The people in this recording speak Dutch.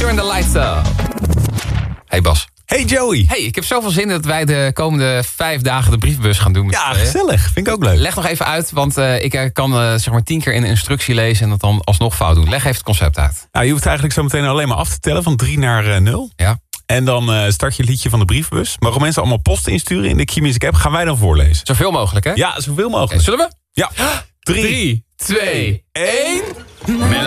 Turn the lights up. Hey Bas. Hey Joey. Hey, ik heb zoveel zin dat wij de komende 5 dagen de brievenbus gaan doen. Met Ja, gezellig. Vind ik ook leuk. Leg nog even uit, want ik kan zeg maar 10 keer in de instructie lezen en dat dan alsnog fout doen. Leg even het concept uit. Nou, je hoeft eigenlijk zo meteen alleen maar af te tellen van 3 naar 0. Ja. En dan start je het liedje van de brievenbus. Mogen mensen allemaal post insturen in de Q-Music app. Gaan wij dan voorlezen. Zoveel mogelijk, hè? Ja, zoveel mogelijk. Okay, zullen we? Ja. 3, 2, 1.